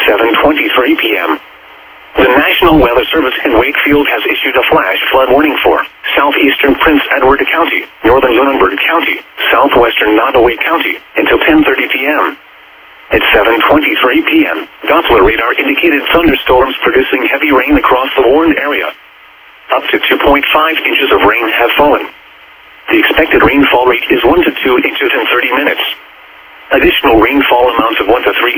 7:23 p.m. The National Weather Service in Wakefield has issued a flash flood warning for southeastern Prince Edward County, northern Lunenburg County, southwestern Nottoway County until 10:30 p.m. At 7:23 p.m., Doppler radar indicated thunderstorms producing heavy rain across the warned area. Up to 2.5 inches of rain have fallen. The expected rainfall rate is 1 to 2 inches in 30 minutes. Additional rainfall amounts of 1 to 3